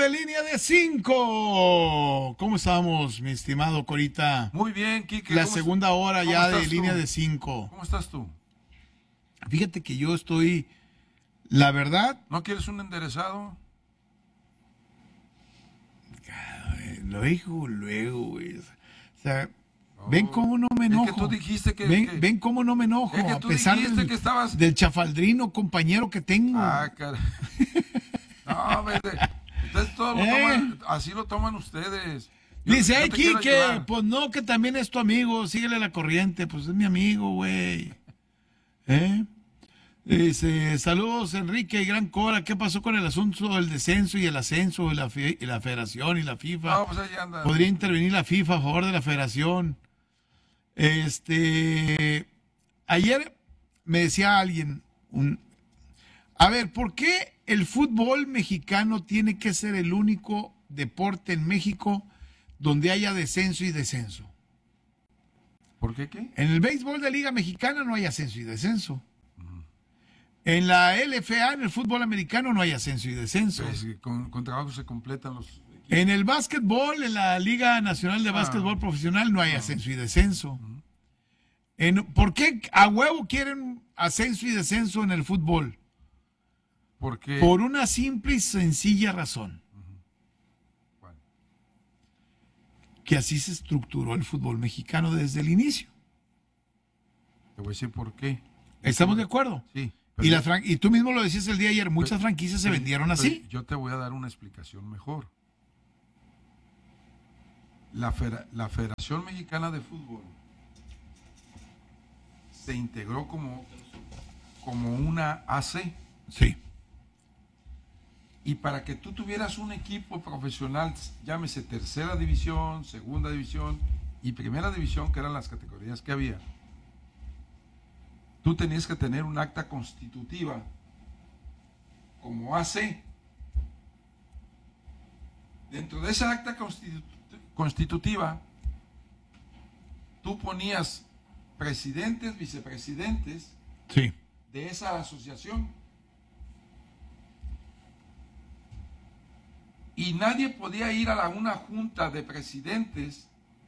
de Línea de 5. ¿Cómo estamos, mi estimado Corita? Muy bien, Quique. La segunda hora ya de Línea de 5. ¿Cómo estás tú? Fíjate que yo estoy, la verdad... ¿No quieres un enderezado? Lo dijo luego, güey. O sea, ven cómo no me enojo. Es que tú dijiste que... Ven cómo no me enojo, es que a tú pesar dijiste que estabas... del chafaldrino compañero que tengo. Ah, caray. No, ustedes todo lo toman, así lo toman ustedes. Dice, ay, Quique, pues no, que también es tu amigo, síguele la corriente, pues es mi amigo, güey. Dice, saludos Enrique y Gran Cora, ¿qué pasó con el asunto del descenso y el ascenso y la federación y la FIFA? No, pues ahí anda. ¿Podría intervenir la FIFA a favor de la federación? Ayer me decía alguien, a ver, ¿por qué el fútbol mexicano tiene que ser el único deporte en México donde haya descenso y descenso? ¿Por qué qué? En el béisbol de Liga Mexicana no hay ascenso y descenso. En la LFA, en el fútbol americano, no hay ascenso y descenso. Pues, con trabajo se completan los equipos. En el básquetbol, en la Liga Nacional de Básquetbol Profesional, no hay ascenso y descenso. ¿Por qué a huevo quieren ascenso y descenso en el fútbol? ¿Por qué? Por una simple y sencilla razón. ¿Cuál? Que así se estructuró el fútbol mexicano desde el inicio. Te voy a decir por qué. ¿Estamos de acuerdo? Sí. Y tú mismo lo decías el día de ayer, muchas franquicias se vendieron así. Yo te voy a dar una explicación mejor. La Federación Mexicana de Fútbol se integró como una AC. Sí. Y para que tú tuvieras un equipo profesional, llámese tercera división, segunda división y primera división, que eran las categorías que había, tú tenías que tener un acta constitutiva como AC. Dentro de esa acta constitutiva, tú ponías presidentes, vicepresidentes Sí. de esa asociación. Y nadie podía ir a una junta de presidentes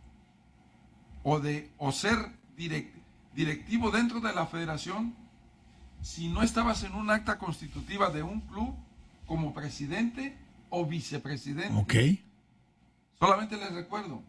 o ser directivo dentro de la federación si no estabas en un acta constitutiva de un club como presidente o vicepresidente. Ok. Solamente les recuerdo,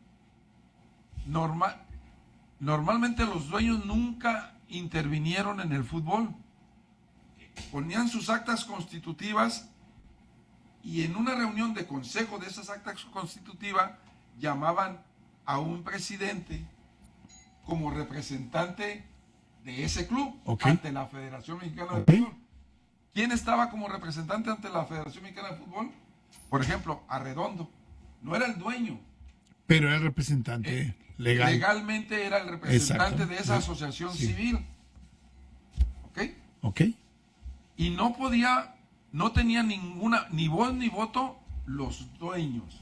normalmente los dueños nunca intervinieron en el fútbol. Ponían sus actas constitutivas y en una reunión de consejo de esas actas constitutivas llamaban a un presidente como representante de ese club ante la Federación Mexicana de Fútbol. ¿Quién estaba como representante ante la Federación Mexicana de Fútbol? Por ejemplo, Arredondo. No era el dueño. Pero era el representante legal. Legalmente era el representante de esa asociación civil. ¿Ok? Ok. Y no tenía ninguna, ni voz ni voto, los dueños.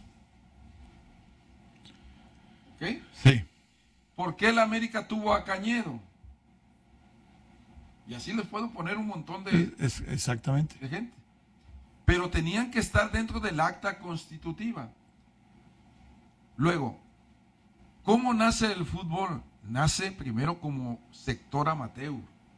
¿Ok? Sí. ¿Por qué el América tuvo a Cañedo? Y así les puedo poner un montón Exactamente. de gente. Pero tenían que estar dentro del acta constitutiva. Luego, ¿cómo nace el fútbol? Nace primero como sector amateur.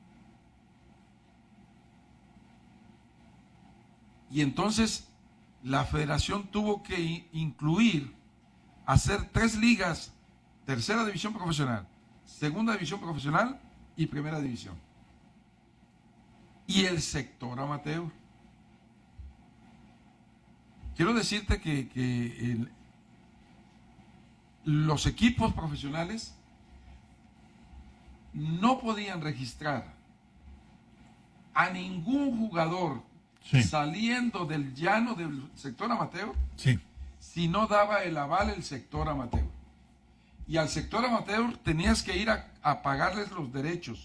Y entonces la federación tuvo que hacer 3 ligas: tercera división profesional, segunda división profesional y primera división. Y el sector amateur. Quiero decirte que los equipos profesionales no podían registrar a ningún jugador saliendo del llano del sector amateur si no daba el aval el sector amateur. Y al sector amateur tenías que ir a pagarles los derechos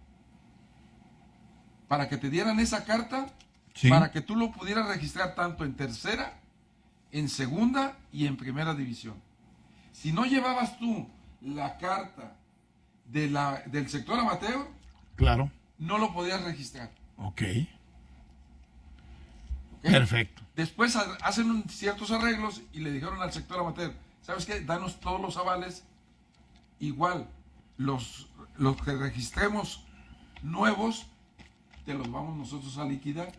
para que te dieran esa carta, para que tú lo pudieras registrar tanto en tercera, en segunda y en primera división. Si no llevabas tú la carta del sector amateur, claro, no lo podías registrar. Ok. Perfecto. Después hacen ciertos arreglos y le dijeron al sector amateur, ¿sabes qué? Danos todos los avales. Igual, los que registremos nuevos, te los vamos nosotros a liquidar.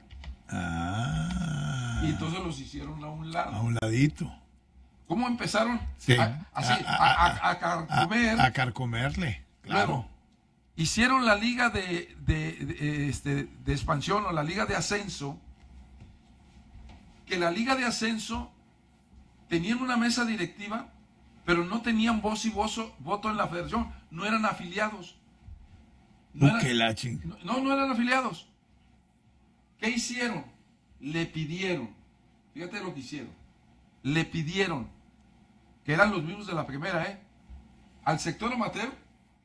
Y entonces los hicieron a un lado. A un ladito. ¿Cómo empezaron? Sí. A carcomer. A carcomerle, claro. Luego, hicieron la liga de expansión o la liga de ascenso, que la liga de ascenso tenían una mesa directiva, pero no tenían voz y voto en la federación, no eran afiliados. No eran afiliados. ¿Qué hicieron? Le pidieron, fíjate lo que hicieron, le pidieron, que eran los mismos de la primera, al sector amateur,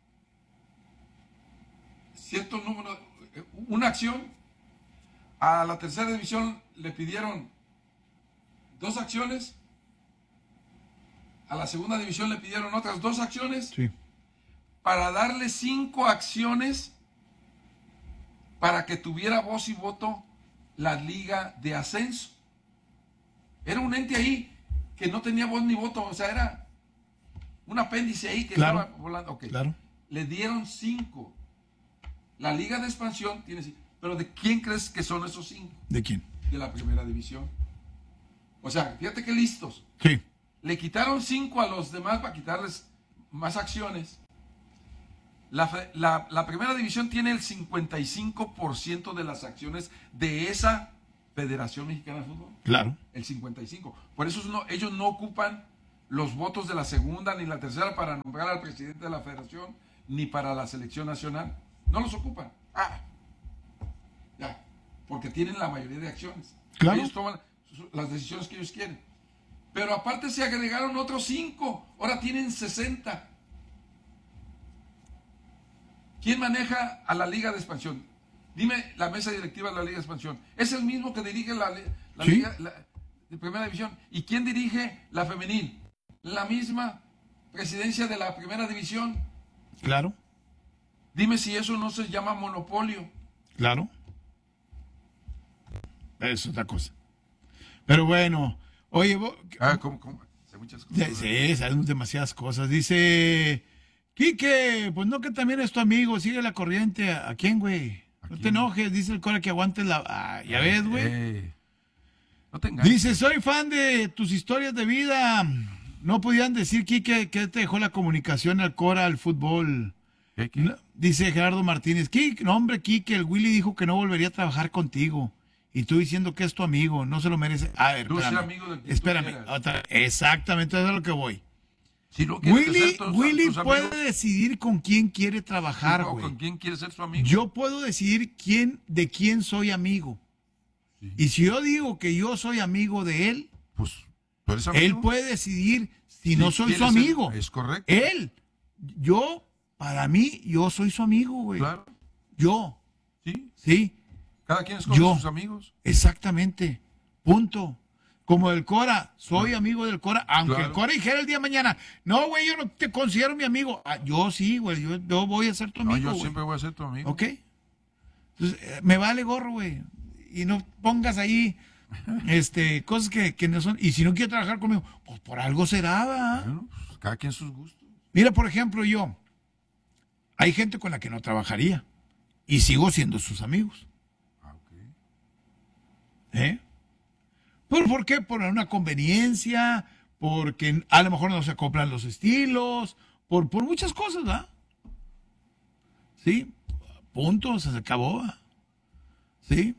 cierto número, una acción, a la tercera división le pidieron 2 acciones, a la segunda división le pidieron otras 2 acciones, sí, para darle 5 acciones para que tuviera voz y voto la liga de ascenso. Era un ente ahí que no tenía voz ni voto, o sea, era un apéndice ahí que estaba volando. Okay. Claro. Le dieron 5. La liga de expansión tiene 5. Pero ¿de quién crees que son esos 5? ¿De quién? De la primera división. O sea, fíjate qué listos. Sí. Le quitaron 5 a los demás para quitarles más acciones. La primera división tiene el 55% de las acciones de esa Federación Mexicana de Fútbol. Claro. El 55%. Por eso ellos no ocupan los votos de la segunda ni la tercera para nombrar al presidente de la federación, ni para la selección nacional. No los ocupan. Ya. Porque tienen la mayoría de acciones. Claro. Ellos toman las decisiones que ellos quieren. Pero aparte se agregaron otros 5. Ahora tienen 60. ¿Quién maneja a la Liga de Expansión? Dime la mesa directiva de la Liga de Expansión. Es el mismo que dirige la ¿Sí? Liga de Primera División. ¿Y quién dirige la femenil? La misma presidencia de la Primera División. Claro. Dime si eso no se llama monopolio. Claro. Es otra cosa. Pero bueno, oye, ¿Cómo? Hay muchas cosas. Sí, sabemos demasiadas cosas. Dice Quique, pues no, que también es tu amigo, sigue la corriente. ¿A quién, güey? No te enojes, dice el Cora que aguantes la... ya ves, güey. No te engañes. Dice, soy fan de tus historias de vida. No podían decir, Quique, que te dejó la comunicación al Cora, al fútbol. ¿Qué? No, dice Gerardo Martínez, Quique, no, hombre, Quique, el Willy dijo que no volvería a trabajar contigo. Y tú diciendo que es tu amigo, no se lo merece. A ver, Tú sé espérame. amigo de quien tú Espérame. quieras. Exactamente, eso es a lo que voy. Si no quieres ser Willy tus puede amigos, decidir con quién quiere trabajar, o güey. con quién quieres ser su amigo. Yo puedo decidir de quién soy amigo. Sí. Y si yo digo que yo soy amigo de él, Pues, ¿tú eres amigo? él puede decidir si Sí, no soy su ¿quién es él? amigo. Es correcto. Él, para mí, yo soy su amigo, güey. Claro. Yo, Sí. sí, Cada quien escoge sus amigos. exactamente. Punto. Como el Cora, soy amigo del Cora, aunque Claro. el Cora dijera el día de mañana, no, güey, yo no te considero mi amigo. Yo sí, güey, yo voy a ser tu amigo, No, yo güey. siempre voy a ser tu amigo. ¿Ok? Entonces, me vale gorro, güey. Y no pongas ahí cosas que no son. Y si no quiere trabajar conmigo, pues por algo será, ¿va? Bueno, pues, cada quien sus gustos. Mira, por ejemplo, hay gente con la que no trabajaría y sigo siendo sus amigos. Ok. ¿Eh? ¿Por qué? Por una conveniencia, porque a lo mejor no se acoplan los estilos, por muchas cosas, ¿verdad? Sí, punto, se acabó, ¿va? Sí.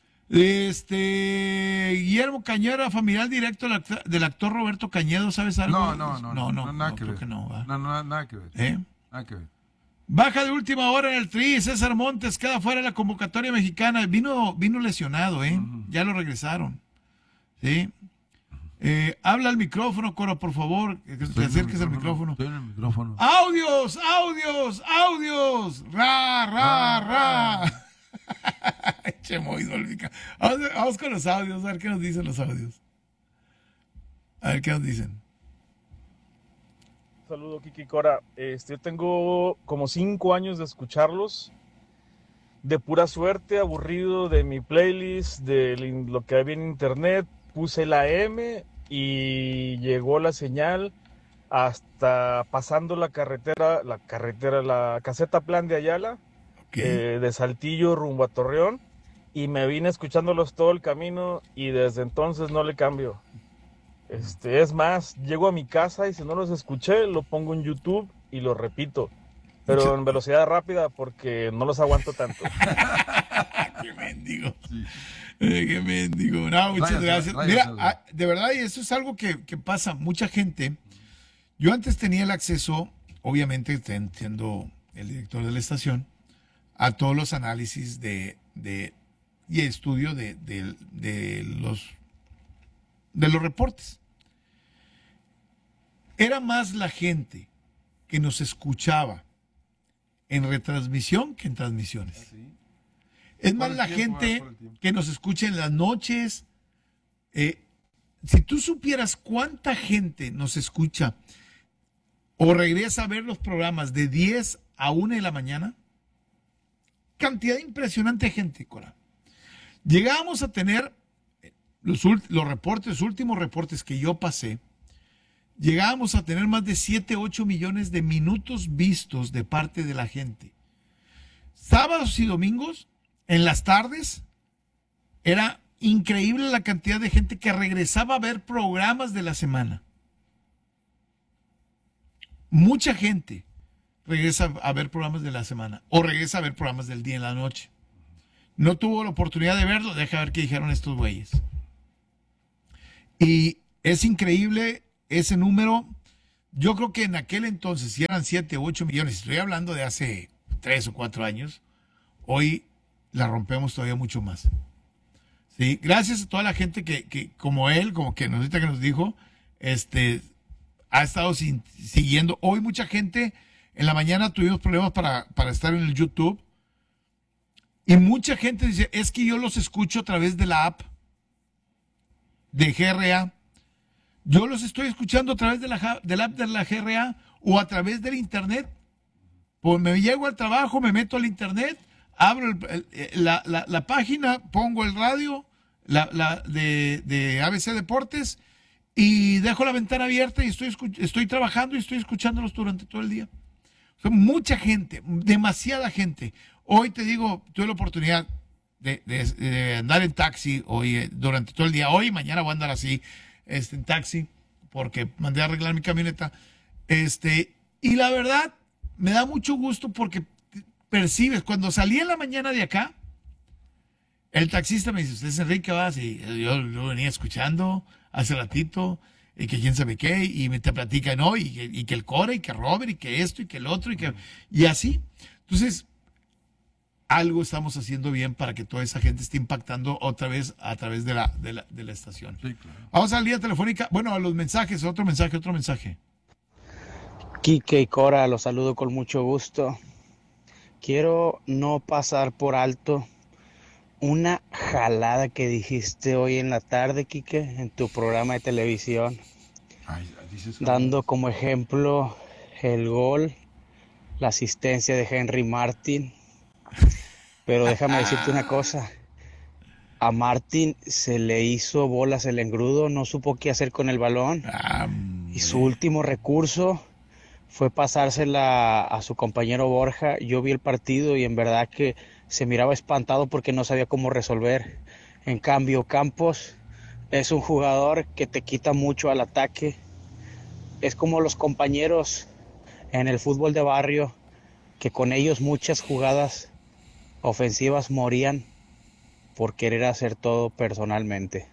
Guillermo Cañero, familiar directo del actor Roberto Cañedo, ¿sabes algo? No, nada que creo ver. que no, ¿va? No, nada que ver. ¿Eh? Nada que ver. Baja de última hora en el Tri, César Montes queda fuera de la convocatoria mexicana, vino lesionado, ya lo regresaron. ¿Sí? Habla al micrófono, Cora, por favor, que te acerques al micrófono. Estoy en el micrófono. ¡Audios! ¡Ra! Che, muy dolvica. Vamos con los audios, a ver qué nos dicen los audios. A ver qué nos dicen. Saludo, Kiki Cora. Yo tengo como 5 años de escucharlos de pura suerte, aburrido de mi playlist, lo que había en internet, puse la M y llegó la señal hasta pasando la caseta Plan de Ayala, Ok. de Saltillo rumbo a Torreón, y me vine escuchándolos todo el camino y desde entonces no le cambio. Es más, llego a mi casa y si no los escuché, lo pongo en YouTube y lo repito, pero en velocidad rápida porque no los aguanto tanto. Qué mendigo. Sí. Qué mendigo. No, muchas gracias. Rayas, Mira, de verdad, y eso es algo que pasa. Mucha gente. Yo antes tenía el acceso, obviamente, siendo el director de la estación, a todos los análisis y estudio de los reportes. Era más la gente que nos escuchaba en retransmisión que en transmisiones. Sí. Es Por más el la tiempo, gente por el tiempo. que nos escucha en las noches. Si tú supieras cuánta gente nos escucha o regresa a ver los programas de 10 a 1 de la mañana, cantidad impresionante de gente, Cora. Llegábamos a tener los últimos reportes que yo pasé, llegábamos a tener más de 7, 8 millones de minutos vistos de parte de la gente. Sábados y domingos, en las tardes, era increíble la cantidad de gente que regresaba a ver programas de la semana. Mucha gente regresa a ver programas de la semana o regresa a ver programas del día en la noche. No tuvo la oportunidad de verlo, deja ver qué dijeron estos güeyes. Y es increíble ese número. Yo creo que en aquel entonces, si eran 7 o 8 millones, estoy hablando de hace 3 o 4 años, hoy la rompemos todavía mucho más. ¿Sí? Gracias a toda la gente que como él, como que ahorita que nos dijo, ha estado siguiendo. Hoy mucha gente, en la mañana tuvimos problemas para estar en el YouTube. Y mucha gente dice, es que yo los escucho a través de la app de GRA. Yo los estoy escuchando a través de del app de la GRA o a través del internet. Pues me llego al trabajo, me meto al internet, abro la página, pongo el radio de ABC Deportes y dejo la ventana abierta y estoy trabajando y estoy escuchándolos durante todo el día. Son mucha gente, demasiada gente. Hoy te digo, tuve la oportunidad de andar en taxi hoy durante todo el día. Hoy y mañana voy a andar así en taxi porque mandé a arreglar mi camioneta. Y la verdad, me da mucho gusto porque percibes, cuando salí en la mañana de acá, el taxista me dice, ¿usted es Enrique Vaz? Y yo lo venía escuchando hace ratito, y que quién sabe qué, y me te platica, ¿no? Y que el Core, y que Robert, y que esto, y que el otro, y así. Entonces, algo estamos haciendo bien para que toda esa gente esté impactando otra vez a través de la estación. Sí, claro. Vamos a la línea telefónica. Bueno, a los mensajes, otro mensaje. Quique y Cora, los saludo con mucho gusto. Quiero no pasar por alto una jalada que dijiste hoy en la tarde, Quique, en tu programa de televisión, Ay, dices, dando como ejemplo el gol, la asistencia de Henry Martin. Pero déjame decirte una cosa, a Martin se le hizo bolas el engrudo, no supo qué hacer con el balón y su último recurso fue pasársela a su compañero Borja. Yo vi el partido y en verdad que se miraba espantado porque no sabía cómo resolver. En cambio, Campos es un jugador que te quita mucho al ataque. Es como los compañeros en el fútbol de barrio, que con ellos muchas jugadas ofensivas morían por querer hacer todo personalmente.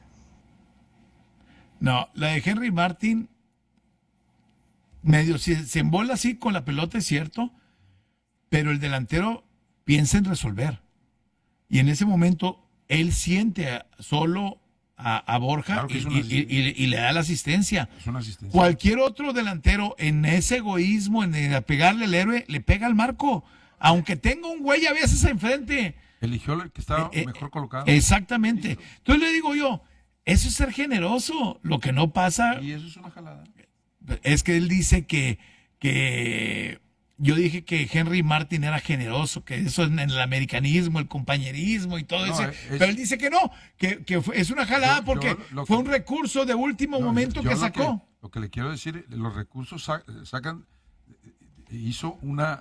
No, la de Henry Martin medio se embola así con la pelota, es cierto, pero el delantero piensa en resolver. Y en ese momento él siente solo a Borja Claro que y le da la asistencia. es una asistencia. Cualquier otro delantero en ese egoísmo, en pegarle al héroe, le pega al marco. Aunque tenga un güey a veces enfrente. Eligió el que estaba mejor colocado. Exactamente. Entonces le digo yo, eso es ser generoso. Lo que no pasa Y eso es una jalada. es que él dice que yo dije que Henry Martin era generoso, que eso en el americanismo, el compañerismo y todo No, eso. Pero él dice que no, es una jalada porque fue un recurso de último momento que sacó. Lo que le quiero decir, los recursos sacan, hizo una,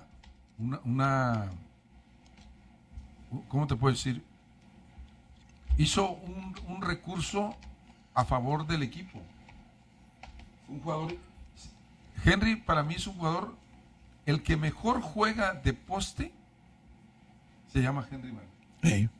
¿cómo te puedo decir? Hizo un recurso a favor del equipo. Un jugador, Henry para mí es un jugador, el que mejor juega de poste se llama Henry Martin.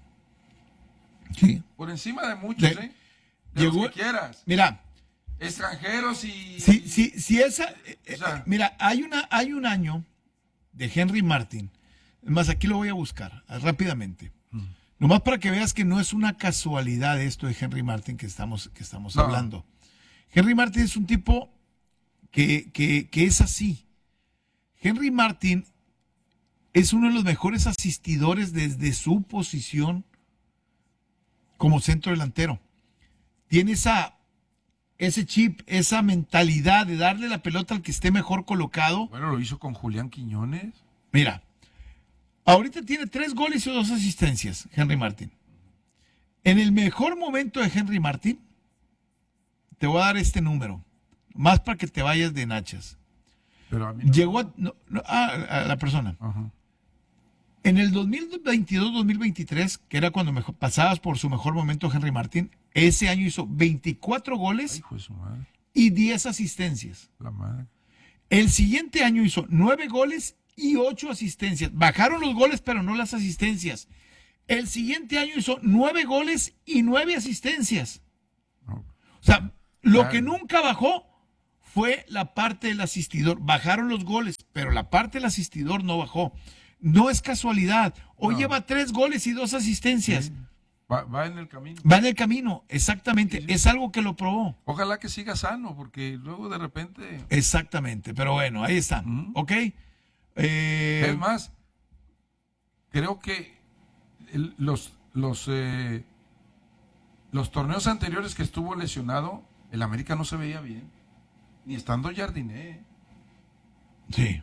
Sí. Por encima de muchos, de llegó, los que quieras. Mira, extranjeros y... Sí, esa... o sea, mira, hay un año de Henry Martin. Es más, aquí lo voy a buscar rápidamente. Nomás para que veas que no es una casualidad esto de Henry Martin que estamos hablando. Henry Martin es un tipo que es así. Henry Martin es uno de los mejores asistidores desde su posición como centro delantero. Tiene ese chip, esa mentalidad de darle la pelota al que esté mejor colocado. bueno, lo hizo con Julián Quiñones. Mira, ahorita tiene 3 goles y 2 asistencias, Henry Martin. En el mejor momento de Henry Martin, te voy a dar este número, más para que te vayas de nachas. Pero a mí no. Llegó a la persona. Ajá. En el 2022-2023, que era cuando pasabas por su mejor momento Henry Martin, ese año hizo 24 Ay, goles hijo de su madre. y 10 asistencias. La madre. El siguiente año hizo 9 goles y 8 asistencias. Bajaron los goles, pero no las asistencias. El siguiente año hizo 9 goles y 9 asistencias. No. O sea, lo Claro. que nunca bajó fue la parte del asistidor. Bajaron los goles, pero la parte del asistidor no bajó. No es casualidad. Hoy No. lleva 3 goles y 2 asistencias. Sí. Va en el camino. Va en el camino, exactamente. Sí. Es algo que lo probó. Ojalá que siga sano, porque luego de repente... Exactamente. Pero bueno, ahí está. Ujú. ¿Ok? Es más, creo que los torneos anteriores que estuvo lesionado, el América no se veía bien. Ni estando Jardiné. Sí.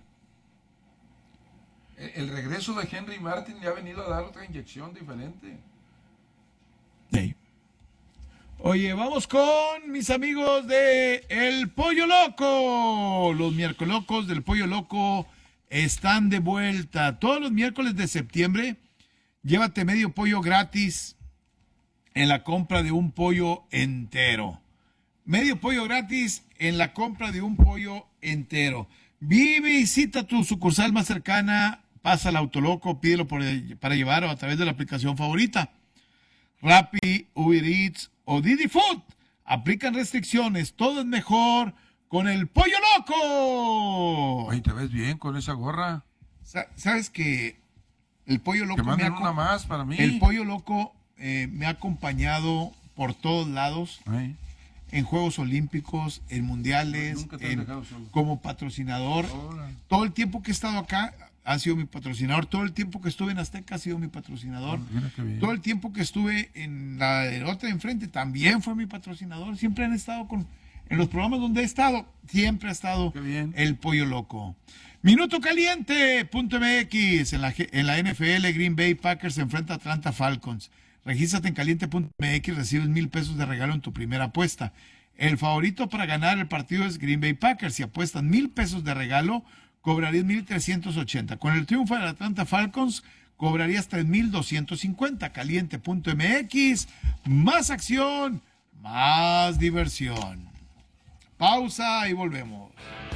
El regreso de Henry Martin le ha venido a dar otra inyección diferente. Sí. Oye, vamos con mis amigos de El Pollo Loco. Los miércoles locos del Pollo Loco están de vuelta. Todos los miércoles de septiembre, llévate medio pollo gratis en la compra de un pollo entero. Medio pollo gratis en la compra de un pollo entero. Visita tu sucursal más cercana, pasa al Autoloco, pídelo para llevar o a través de la aplicación favorita. Rappi, Uber Eats o Didi Food. Aplican restricciones. Todo es mejor con el Pollo Loco. Oye, te ves bien con esa gorra. ¿Sabes que el Pollo Loco Que manden una más para mí. el Pollo Loco me ha acompañado por todos lados, Ay, en Juegos Olímpicos, en Mundiales, Nunca te han dejado solo. como patrocinador. Ahora. Todo el tiempo que he estado acá ha sido mi patrocinador. Todo el tiempo que estuve en Azteca ha sido mi patrocinador. Mira qué bien. Todo el tiempo que estuve en la otra de enfrente también fue mi patrocinador. Siempre han estado en los programas donde he estado, siempre ha estado Qué bien. el Pollo Loco. Minuto caliente.mx en la NFL, Green Bay Packers se enfrenta a Atlanta Falcons. Regístrate en caliente.mx y recibes $1,000 de regalo en tu primera apuesta. El favorito para ganar el partido es Green Bay Packers. Si apuestas $1,000 de regalo, cobrarías 1,380. Con el triunfo de Atlanta Falcons, cobrarías 3,250. Caliente.mx, más acción, más diversión. Pausa y volvemos.